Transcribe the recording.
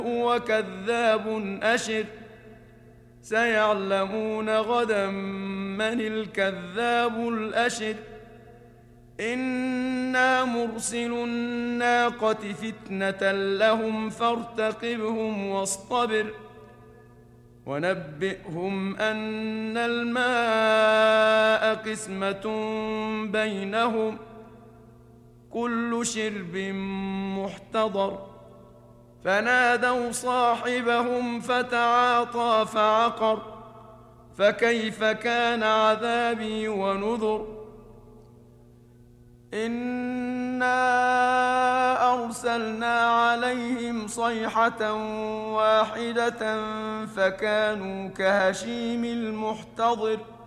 وكذاب أشر سيعلمون غدا من الكذاب الأشر إنا مرسل الناقة فتنة لهم فارتقبهم واصطبر ونبئهم أن الماء قسمة بينهم كل شرب محتضر فنادوا صاحبهم فتعاطى فعقر فكيف كان عذابي ونذر إنا أرسلنا عليهم صيحة واحدة فكانوا كهشيم المحتضر